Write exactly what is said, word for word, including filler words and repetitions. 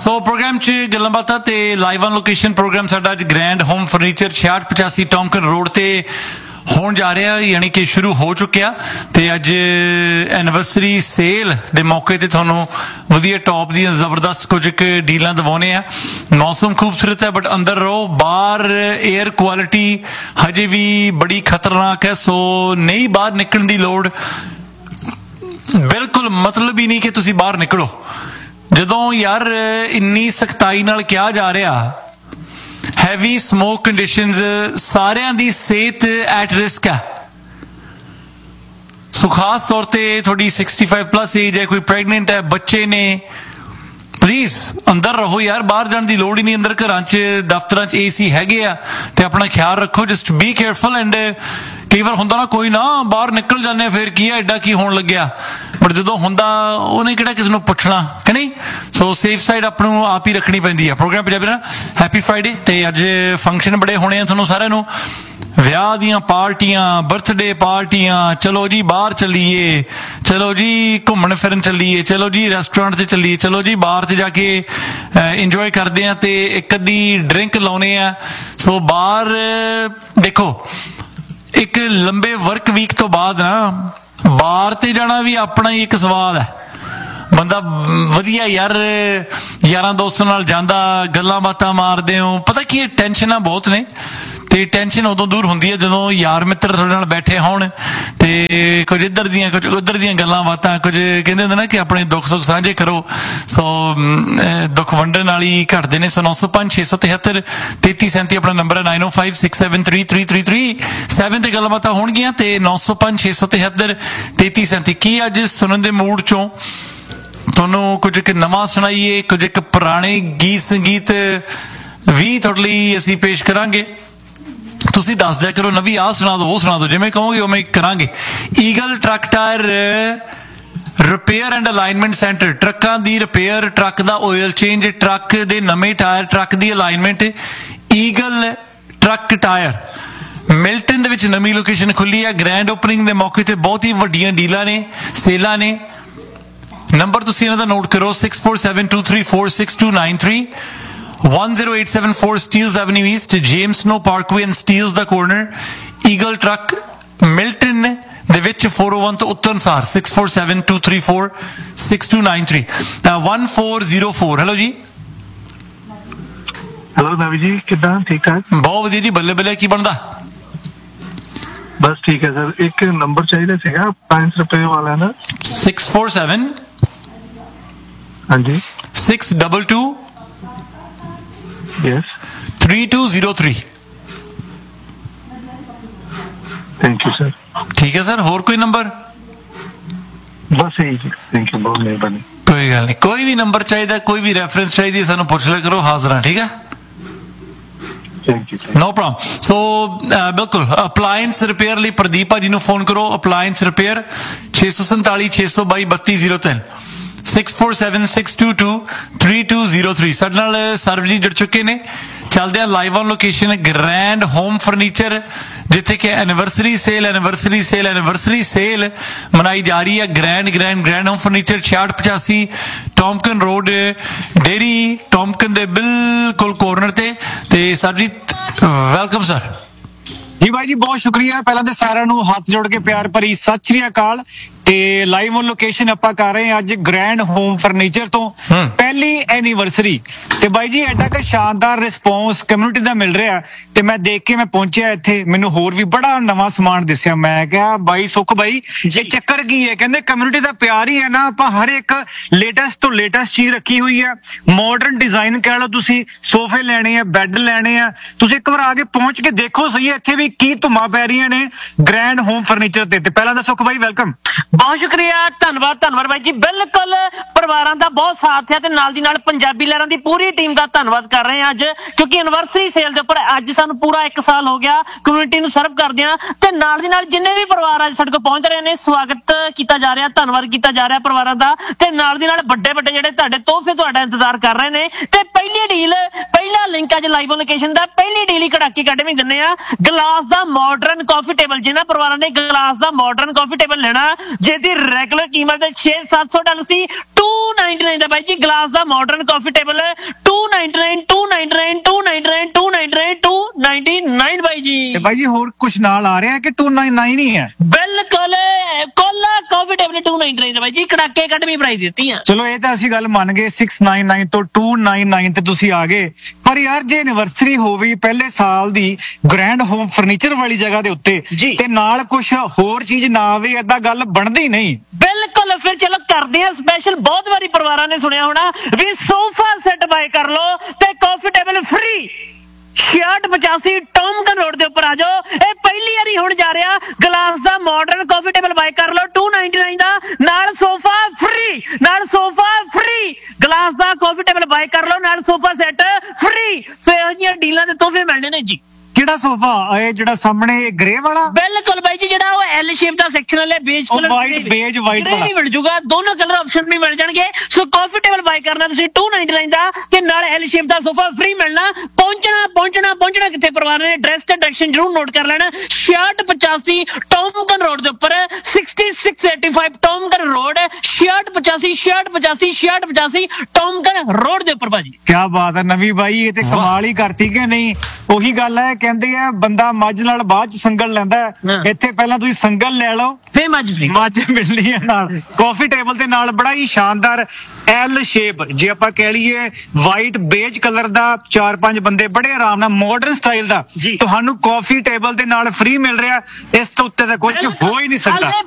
ਸੋ programme 'ਚ ਗੱਲਾਂ ਬਾਤਾਂ ਤੇ ਲਾਈਵ ਔਨ ਲੋਕੇਸ਼ਨ ਪ੍ਰੋਗਰਾਮ ਸਾਡਾ ਅੱਜ ਗ੍ਰੈਂਡ ਹੋਮ ਫਰਨੀਚਰ ਛਿਆਹਠ ਪਚਾਸੀ ਟੌਮਕਨ ਰੋਡ ਤੇ ਹੋਣ ਜਾ ਰਿਹਾ, ਯਾਨੀ ਕਿ ਸ਼ੁਰੂ ਹੋ ਚੁੱਕਿਆ। ਤੇ ਅੱਜ ਐਨੀਵਰਸਰੀ ਸੇਲ ਦੇ ਮੌਕੇ ਤੇ ਤੁਹਾਨੂੰ ਵਧੀਆ ਟੌਪ ਦੀਆਂ ਜ਼ਬਰਦਸਤ ਕੁਝ ਕੁ ਡੀਲਾਂ ਦਿਵਾਉਣੇ ਆ। ਮੌਸਮ ਖੂਬਸੂਰਤ ਹੈ ਬਟ ਅੰਦਰ ਰਹੋ, ਬਾਹਰ ਏਅਰ ਕੁਆਲਿਟੀ ਹਜੇ ਵੀ ਬੜੀ ਖਤਰਨਾਕ ਹੈ, ਸੋ ਨਹੀਂ ਬਾਹਰ ਨਿਕਲਣ ਦੀ ਲੋੜ। ਬਿਲਕੁਲ ਮਤਲਬ ਹੀ ਨਹੀਂ ਕਿ ਤੁਸੀਂ ਬਾਹਰ ਨਿਕਲੋ, ਜਦੋਂ ਯਾਰ ਇੰਨੀ ਸਖਤਾਈ ਨਾਲ ਕਿਹਾ ਜਾ ਰਿਹਾ ਹੈਵੀ ਸਮੋਕ ਕੰਡੀਸ਼ਨਸ, ਸਾਰਿਆਂ ਦੀ ਸਿਹਤ ਐਟ ਰਿਸਕ ਹੈ। ਸੋ ਖਾਸ ਤੌਰ ਤੇ ਤੁਹਾਡੀ ਸਿਕਸਟੀ ਫਾਈਵ ਪਲੱਸ ਏਜ ਹੈ, ਕੋਈ ਪ੍ਰੈਗਨੈਂਟ ਹੈ, ਬੱਚੇ ਨੇ, ਪਲੀਜ਼ ਅੰਦਰ ਰਹੋ ਯਾਰ, ਬਾਹਰ ਜਾਣ ਦੀ ਲੋੜ ਹੀ ਨਹੀਂ। ਅੰਦਰ ਘਰਾਂ 'ਚ ਦਫ਼ਤਰਾਂ 'ਚ ਏ ਸੀ ਹੈਗੇ ਆ ਤੇ ਆਪਣਾ ਖਿਆਲ ਰੱਖੋ। Just B careful. ਐਂਡ ਕਈ ਵਾਰ ਹੁੰਦਾ ਨਾ, ਕੋਈ ਨਾ ਬਾਹਰ ਨਿਕਲ ਜਾਂਦੇ ਫਿਰ ਕੀ ਆ, ਐਡਾ ਕੀ ਹੋਣ ਲੱਗਿਆ, ਬਟ ਜਦੋਂ ਹੁੰਦਾ ਉਹਨੇ ਕਿਹੜਾ ਕਿਸੇ ਨੂੰ ਪੁੱਛਣਾ ਕਿ ਨਹੀਂ। ਸੋ ਸੇਫ ਸਾਈਡ ਆਪਾਂ ਨੂੰ ਆਪ ਹੀ ਰੱਖਣੀ ਪੈਂਦੀ ਆ। ਪ੍ਰੋਗਰਾਮ ਪੰਜਾਬੀ ਨਾਲ ਹੈਪੀ ਫਰਾਈਡੇ। ਤੇ ਅੱਜ ਫੰਕਸ਼ਨ ਬੜੇ ਹੋਣੇ ਆ ਤੁਹਾਨੂੰ ਸਾਰਿਆਂ ਨੂੰ, ਵਿਆਹ ਦੀਆਂ ਪਾਰਟੀਆਂ, ਬਰਥਡੇ ਪਾਰਟੀਆਂ, ਚਲੋ ਜੀ ਬਾਹਰ ਚੱਲੀਏ, ਚਲੋ ਜੀ ਘੁੰਮਣ ਫਿਰਨ ਚੱਲੀਏ, ਚਲੋ ਜੀ ਰੈਸਟੋਰੈਂਟ 'ਚ ਚੱਲੀਏ, ਚਲੋ ਜੀ ਬਾਹਰ 'ਚ ਜਾ ਕੇ ਇੰਜੋਏ ਕਰਦੇ ਆ ਤੇ ਇੱਕ ਅੱਧੀ ਡਰਿੰਕ ਲਾਉਣੇ ਆ। ਸੋ ਬਾਹਰ ਦੇਖੋ, ਇੱਕ ਲੰਬੇ ਵਰਕ ਵੀਕ ਤੋਂ ਬਾਅਦ ਨਾ ਬਾਹਰ ਤੇ ਜਾਣਾ ਵੀ ਆਪਣਾ ਹੀ ਇੱਕ ਸਵਾਦ ਹੈ। ਬੰਦਾ ਵਧੀਆ ਯਾਰ ਯਾਰਾਂ ਦੋਸਤਾਂ ਨਾਲ ਜਾਂਦਾ, ਗੱਲਾਂ ਬਾਤਾਂ ਮਾਰਦੇ ਹੋ। ਪਤਾ ਕੀ, ਟੈਨਸ਼ਨਾਂ ਬਹੁਤ ਨੇ ਤੇ ਟੈਨਸ਼ਨ ਉਦੋਂ ਦੂਰ ਹੁੰਦੀ ਹੈ ਜਦੋਂ ਯਾਰ ਮਿੱਤਰ ਤੁਹਾਡੇ ਨਾਲ ਬੈਠੇ ਹੋਣ ਤੇ ਕੁਝ ਇੱਧਰ ਦੀਆਂ ਕੁਝ ਉੱਧਰ ਦੀਆਂ ਗੱਲਾਂ ਬਾਤਾਂ, ਕੁਝ ਕਹਿੰਦੇ ਹੁੰਦੇ ਨਾ ਕਿ ਆਪਣੇ ਦੁੱਖ ਸੁੱਖ ਸਾਂਝੇ ਕਰੋ। ਸੋ ਦੁੱਖ ਵੰਡਣ ਵਾਲੀ ਘਟਦੇ ਨੇ। ਸੋ ਨੌ ਸੌ ਪੰਜ ਛੇ ਸੌ ਤਿਹੱਤਰ ਤੇਤੀ ਸੈਂਤੀ ਆਪਣਾ ਨੰਬਰ ਹੈ। ਨਾਈਨ ਓ five six seven three three three three seven ਤੇ ਗੱਲਾਂ ਬਾਤਾਂ ਹੋਣਗੀਆਂ ਤੇ ਨੌ ਸੌ ਪੰਜ ਛੇ ਸੌ ਤਿਹੱਤਰ ਤੇਤੀ ਸੈਂਤੀ। ਕੀ ਅੱਜ ਸੁਣਨ ਦੇ ਮੂਡ ਚੋਂ ਤੁਹਾਨੂੰ ਕੁਝ ਇੱਕ ਨਵਾਂ ਸੁਣਾਈਏ, ਕੁਝ ਇੱਕ ਪੁਰਾਣੇ ਗੀਤ ਸੰਗੀਤ ਵੀ ਤੁਹਾਡੇ ਲਈ ਅਸੀਂ ਪੇਸ਼ ਕਰਾਂਗੇ। ਤੁਸੀਂ ਦੱਸ ਦਿਆ ਕਰੋ, ਨਵੀਂ ਆਹ ਸੁਣਾ ਦਿਓ, ਉਹ ਸੁਣਾ ਦਿਓ, ਜਿਵੇਂ ਕਹੋਗੇ ਉਵੇਂ ਕਰਾਂਗੇ। Eagle truck tyre repair and alignment centre, ਟਰੱਕਾਂ ਦੀ ਰਿਪੇਅਰ, ਟਰੱਕ ਦਾ ਆਇਲ ਚੇਂਜ, ਟਰੱਕ ਦੇ ਨਵੇਂ ਟਾਇਰ, ਟਰੱਕ ਦੀ alignment. Eagle truck tyre Milton ਦੇ ਵਿੱਚ ਨਵੀਂ ਲੋਕੇਸ਼ਨ ਖੁੱਲੀ ਹੈ। ਗ੍ਰੈਂਡ ਓਪਨਿੰਗ ਦੇ ਮੌਕੇ ਤੇ ਬਹੁਤ ਹੀ ਵੱਡੀਆਂ ਡੀਲਾਂ ਨੇ, ਸੇਲਾਂ ਨੇ। ਨੰਬਰ ਤੁਸੀਂ ਇਹਨਾਂ ਦਾ ਨੋਟ ਕਰੋ, six four seven two three four six to nine three one zero eight seven four Steeles Avenue East, James Snow Parkway and Steeles the corner। Eagle truck Milton ਦੇ ਵਿੱਚ four oh one ਤੋਂ ਉੱਤਰ ਅਨਸਾਰ six four seven two three four six to nine three one four zero four। Hello ਜੀ। Hello ਨਵੀ ਜੀ, ਕਿੱਦਾਂ? ਠੀਕ ਠਾਕ? ਬਹੁਤ ਵਧੀਆ ਜੀ, ਬੱਲੇ ਬੱਲੇ। ਕੀ ਬਣਦਾ? ਬਸ ਠੀਕ ਹੈ ਸਰ। ਇੱਕ ਨੰਬਰ ਚਾਹੀਦਾ ਸੀਗਾ ਪੰਜ ਰੁਪਏ ਵਾਲਾ ਨਾ। ਸਿਕਸ ਫੋਰ ਸੈਵਨ ਹਾਂਜੀ six double two yes three two zero three. Thank you sir. ਠੀਕ ਹੈ ਸਰ। ਹੋਰ ਕੋਈ ਨੰਬਰ? ਬਸ ਇਹੀ ਜੀ, ਥੈਂਕ ਯੂ, ਬਹੁਤ ਮਿਹਰਬਾਨੀ। ਕੋਈ ਗੱਲ ਨਹੀਂ, ਕੋਈ ਵੀ ਨੰਬਰ ਚਾਹੀਦਾ, ਕੋਈ ਵੀ ਰੈਫਰੈਂਸ ਚਾਹੀਦੀ, ਸਾਨੂੰ ਪੁੱਛ ਲਿਆ ਕਰੋ, ਹਾਜ਼ਰ ਹਾਂ। ਠੀਕ ਹੈ, ਨੋ ਪ੍ਰੋਬਲਮ। ਸੋ ਬਿਲਕੁਲ ਅਪਲਾਇੰਸ ਰਿਪੇਅਰ ਲਈ ਪ੍ਰਦੀਪ ਭਾਜੀ ਨੂੰ ਫੋਨ ਕਰੋ। ਅਪਲਾਇੰਸ ਰਿਪੇਅਰ ਛੇ ਸੌ ਸੰਤਾਲੀ ਛੇ ਸੌ ਬਾਈ ਬੱਤੀ ਜ਼ੀਰੋ ਤਿੰਨ six four seven six to two three two zero three. ਸਾਡੇ ਨਾਲ ਸਰਬਜੀਤ ਜੁੜ ਚੁੱਕੇ ਨੇ। ਚੱਲਦੇ ਆ live on location grand home furniture, ਜਿੱਥੇ ਕਿ anniversary sale anniversary sale anniversary sale ਮਨਾਈ ਜਾ ਰਹੀ ਹੈ। Grand grand grand home furniture ਛਿਆਹਠ ਪਚਾਸੀ ਟੌਮਕਨ ਰੋਡ, ਡੇਰੀ ਟੌਮਕਨ ਦੇ ਬਿਲਕੁਲ ਕੋਰਨਰ ਤੇ। ਤੇ ਸਰਬਜੀਤ ਵੈਲਕਮ ਸਰ। ਜੀ ਭਾਈ ਜੀ, ਬਹੁਤ ਸ਼ੁਕਰੀਆ। ਪਹਿਲਾਂ ਤੇ ਸਾਰਿਆਂ ਨੂੰ ਹੱਥ ਜੋੜ ਕੇ ਪਿਆਰ ਭਰੀ ਸਤਿ ਸ਼੍ਰੀ ਅਕਾਲ। ਤੇ ਲਾਈਵ ਔਨ ਲੋਕੇਸ਼ਨ ਆਪਾਂ ਕਰ ਰਹੇ ਹਾਂ ਅੱਜ ਗ੍ਰੈਂਡ ਹੋਮ ਫਰਨੀਚਰ ਤੋਂ ਪਹਿਲੀ ਐਨੀਵਰਸਰੀ। ਤੇ ਬਾਈ ਜੀ ਐਡਾ ਕਿ ਸ਼ਾਨਦਾਰ ਰਿਸਪੌਂਸ ਕਮਿਊਨਿਟੀ ਦਾ ਮਿਲ ਰਿਹਾ ਤੇ ਮੈਂ ਦੇਖ ਕੇ ਮੈਂ ਪਹੁੰਚਿਆ ਇੱਥੇ, ਮੈਨੂੰ ਹੋਰ ਵੀ ਬੜਾ ਨਵਾਂ ਸਮਾਨ ਦਿਸਿਆ। ਮੈਂ ਕਿਹਾ ਬਾਈ ਸੁੱਖ ਬਾਈ ਇਹ ਚੱਕਰ ਕੀ ਹੈ? ਕਹਿੰਦੇ ਕਮਿਊਨਿਟੀ ਦਾ ਪਿਆਰ ਹੀ ਹੈ ਨਾ, ਆਪਾਂ ਹਰ ਇੱਕ ਲੇਟੈਸਟ ਤੋਂ ਲੇਟੈਸਟ ਚੀਜ਼ ਰੱਖੀ ਹੋਈ ਹੈ। ਮਾਡਰਨ ਡਿਜ਼ਾਈਨ ਕਹਿ ਲਓ, ਤੁਸੀਂ ਸੋਫੇ ਲੈਣੇ ਆ, ਬੈੱਡ ਲੈਣੇ ਆ, ਤੁਸੀਂ ਇੱਕ ਵਾਰ ਆ ਕੇ ਪਹੁੰਚ ਕੇ ਦੇਖੋ ਸਹੀ ਇੱਥੇ ਵੀ ਕੀ ਧੁੰਮਾਂ ਪੈ ਰਹੀਆਂ ਨੇ ਗ੍ਰੈਂਡ ਹੋਮ ਫਰਨੀਚਰ ਤੇ। ਤੇ ਪਹਿਲਾਂ ਤਾਂ ਸੁੱਖ ਬਾਈ ਵੈਲਕਮ। ਬਹੁਤ ਸ਼ੁਕਰੀਆ, ਧੰਨਵਾਦ ਧੰਨਵਾਦ ਬਾਈ ਜੀ। ਬਿਲਕੁਲ ਪਰਿਵਾਰਾਂ ਦਾ ਬਹੁਤ ਸਾਥ ਹੈ ਤੇ ਨਾਲ ਦੀ ਨਾਲ ਪੰਜਾਬੀ ਲਹਿਰਾਂ ਦੀ ਪੂਰੀ ਟੀਮ ਦਾ ਧੰਨਵਾਦ ਕਰ ਰਹੇ ਹਾਂ ਅੱਜ, ਕਿਉਂਕਿ ਐਨਵਰਸਰੀ ਸੇਲ ਦੇ ਉੱਪਰ ਅੱਜ ਸਾਨੂੰ ਪੂਰਾ ਇੱਕ ਸਾਲ ਹੋ ਗਿਆ ਕਮਿਊਨਿਟੀ ਨੂੰ ਸਰਵ ਕਰਦਿਆਂ। ਤੇ ਨਾਲ ਦੀ ਨਾਲ ਜਿੰਨੇ ਵੀ ਪਰਿਵਾਰ ਅੱਜ ਸਾਡੇ ਕੋਲ ਪਹੁੰਚ ਰਹੇ ਨੇ, ਸਵਾਗਤ ਕੀਤਾ ਜਾ ਰਿਹਾ, ਧੰਨਵਾਦ ਕੀਤਾ ਜਾ ਰਿਹਾ ਪਰਿਵਾਰਾਂ ਦਾ। ਤੇ ਨਾਲ ਦੀ ਨਾਲ ਵੱਡੇ ਵੱਡੇ ਜਿਹੜੇ ਤੁਹਾਡੇ ਤੋਹਫੇ ਤੁਹਾਡਾ ਇੰਤਜ਼ਾਰ ਕਰ ਰਹੇ ਨੇ। ਤੇ ਪਹਿਲੀ ਡੀਲ ਪਹਿਲੀ ਪਹਿਲਾ ਲਿੰਕ ਅੱਜ ਲਾਈਵ ਲੋਕੇਸ਼ਨ ਦਾ ਪਹਿਲੀ ਡੇਲੀ ਕੜਾਕੀ ਅਕੈਡਮੀ ਦਿੰਨੇ ਆ ਗਲਾਸ ਦਾ ਮਾਡਰਨ ਕਾਫੀ ਟੇਬਲ। ਜਿਨ੍ਹਾਂ ਪਰਿਵਾਰਾਂ ਨੇ ਗਲਾਸ ਦਾ ਮਾਡਰਨ ਕਾਫੀ ਟੇਬਲ ਲੈਣਾ ਜਿਹਦੀ ਰੈਗੂਲਰ ਕੀਮਤ ਛੇ ਸੱਤ ਸੌ ਡਾਲਰ ਸੀ ਦੋ ਸੌ ਨਿਨਆਨਵੇਂ ਦਾ ਬਾਈ ਜੀ ਗਲਾਸ ਦਾ ਮਾਡਰਨ ਕਾਫੀ ਟੇਬਲ ਦੋ ਸੌ ਨਿਨਆਨਵੇਂ ਦੋ ਸੌ ਨਿਨਆਨਵੇਂ ਦੋ ਸੌ ਨਿਨਆਨਵੇਂ ਦੋ ਸੌ ਨਿਨਆਨਵੇਂ ਦੋ ਸੌ ਨਿਨਆਨਵੇਂ ਬਾਈ ਜੀ। ਤੇ ਬਾਈ ਜੀ ਹੋਰ ਕੁਝ ਨਾਲ ਆ ਰਿਹਾ ਕਿ ਦੋ ਸੌ ਨਿਨਆਨਵੇਂ ਹੀ ਹੈ? ਬਿਲਕੁਲ ਕੋਲਾ ਕਾਫੀ ਟੇਬਲ ਦੋ ਸੌ ਨਿਨਆਨਵੇਂ ਦਾ ਬਾਈ ਜੀ ਕੜਾਕੇ ਅਕੈਡਮੀ ਪ੍ਰਾਈਸ ਦਿੱਤੀ ਆ। ਚਲੋ ਇਹ ਤਾਂ ਅਸੀਂ ਗੱਲ ਮੰਨ ਗਏ ਛੇ ਸੌ ਨਿਨਆਨਵੇਂ ਤੋਂ ਦੋ ਸੌ ਨਿਨਆਨਵੇਂ ਤੇ ਤੁਸੀਂ ਆ ਗਏ, ਪਰ ਯਾਰ ਜੇ ਐਨਵਰਸਰੀ ਹੋਵੇ ਪਹਿਲੇ ਸਾਲ ਦੀ ਗ੍ਰੈਂਡ ਹੋਮ ਫਰਨੀਚਰ ਵਾਲੀ ਜਗ੍ਹਾ ਦੇ ਉੱਤੇ ਜੀ। ਤੇ ਨਾਲ ਕੁਝ ਹੋਰ ਚੀਜ਼ ਨਾ ਆਵੇ ਏਦਾਂ ਗੱਲ ਬਣਦੀ ਨਹੀਂ। ਬਿਲਕੁਲ ਫਿਰ ਚਲੋ ਕਰਦੇ ਆ ਸਪੈਸ਼ਲ। ਬਹੁਤ ਵਾਰੀ ਪਰਿਵਾਰਾਂ ਨੇ ਸੁਣਿਆ ਹੋਣਾ ਵੀ ਸੋਫਾ ਸੈੱਟ ਬਾਏ ਕਰ ਲਓ ਤੇ ਕਾਫੀ ਟੇਬਲ ਫ੍ਰੀ। ਛਿਆਹਠ ਪਚਾਸੀ ਟੌਮਕਨ ਰੋਡ ਦੇ ਉੱਪਰ ਆ ਜਾਓ। ਇਹ ਪਹਿਲੀ ਵਾਰੀ ਹੁਣ ਜਾ ਰਿਹਾ ਗਲਾਸ ਦਾ ਮਾਡਰਨ ਕਾਫੀ ਟੇਬਲ ਬਾਏ ਕਰ ਲਓ ਦੋ ਸੌ ਨਿਨਆਨਵੇਂ ਦਾ ਨਾਲ ਸੋਫਾ ਫ੍ਰੀ, ਨਾਲ ਸੋਫਾ ਫ੍ਰੀ। ਗਲਾਸ ਦਾ ਕਾਫੀ ਟੇਬਲ ਬਾਏ ਕਰ ਲਓ ਨਾਲ ਸੋਫਾ ਸੈੱਟ ਫ੍ਰੀ। ਸੋ ਇਹੋ ਜਿਹੀਆਂ ਡੀਲਾਂ ਦੇ ਤੋਹਫੇ ਮਿਲਣੇ ਨੇ ਜੀ। ਕਿਹੜਾ ਸੋਫਾ? ਇਹ ਜਿਹੜਾ ਸਾਹਮਣੇ ਗ੍ਰੇ ਵਾਲਾ? ਬਿਲਕੁਲ ਬਾਈ ਜੀ ਜਿਹੜਾ ਉਹ ਐਲ ਸ਼ੇਪ ਦਾ ਸੈਕਸ਼ਨਲ ਹੈ ਬੇਜ ਉਹ ਕਲਰ white, beige, white ਵਾਲਾ। ਵੀ ਮਿਲ ਜੂਗਾ, ਦੋਨੋਂ ਕਲਰ ਆਪਸ਼ਨ ਵੀ ਮਿਲ ਜਾਣਗੇ। ਸੋ ਕਾਫੀ ਟੇਬਲ ਬਾਈ ਕਰਨਾ ਤੁਸੀਂ ਦੋ ਸੌ ਨਿਨਆਨਵੇਂ ਦਾ ਤੇ ਨਾਲ ਐਲ ਸ਼ੇਪ ਦਾ ਸੋਫਾ ਫ੍ਰੀ ਮਿਲਣਾ। ਪਹੁੰਚਣਾ ਪਹੁੰਚਣਾ ਪਹੁੰਚਣਾ ਕਿੱਥੇ ਪਰਿਵਾਰ ਨੇ ਐਡਰੈਸ ਤੇ ਡਾਇਰੈਕਸ਼ਨ ਜ਼ਰੂਰ ਨੋਟ ਕਰ ਲੈਣਾ। ਛਿਆਹਠ ਪਚਾਸੀ ਟੌਮਕਨ ਰੋਡ ਦੇ ਉੱਪਰ ਛੇ ਛੇ ਅੱਠ ਪੰਜ ਟੌਮਕਨ ਰੋਡ ਛਿਆਹਠ ਪਚਾਸੀ ਛਿਆਹਠ ਪਚਾਸੀ ਛਿਆਹਠ ਪਚਾਸੀ ਟੌਮਕਨ ਰੋਡ ਦੇ ਉੱਪਰ ਭਾਜੀ। ਕੀ ਬਾਤ ਹੈ ਨਵੀਂ ਬਾਈ, ਇਹ ਤੇ ਕਮਾਲ ਹੀ ਕਰਤੀ ਕਿ ਨਹੀਂ? ਉਹੀ ਗੱਲ ਹੈ, ਕਹਿੰਦੇ ਆ ਬੰਦਾ ਮੱਝ ਨਾਲ ਬਾਅਦ ਚ ਸੰਗਲ ਲੈਂਦਾ, ਇੱਥੇ ਪਹਿਲਾਂ ਤੁਸੀਂ ਸੰਗਲ ਲੈ ਲਓ ਫੇ ਮੱਝ ਫ੍ਰੀ। ਮੱਝ ਮਿਲਣੀ ਹੈ ਨਾਲ। ਕਾਫੀ ਟੇਬਲ ਦੇ ਨਾਲ ਬੜਾ ਹੀ ਸ਼ਾਨਦਾਰ ਐਲ ਸ਼ੇਪ, ਜੇ ਆਪਾਂ ਕਹਿ ਲਈਏ ਵਾਈਟ ਬੇਜ ਕਲਰ ਦਾ, ਚਾਰ ਪੰਜ ਬੰਦੇ ਬੜੇ ਆਰਾਮ ਨਾਲ ਮਾਡਰਨ ਸਟਾਈਲ ਦਾ ਜੀ। ਤੁਹਾਨੂੰ ਕਾਫੀ ਟੇਬਲ ਦੇ ਨਾਲ ਫ੍ਰੀ ਮਿਲ ਰਿਹਾ। ਇਸ ਤੋਂ ਉੱਤੇ ਤਾਂ ਕੁਝ ਹੋ ਹੀ ਨਹੀਂ ਸਕਦਾ।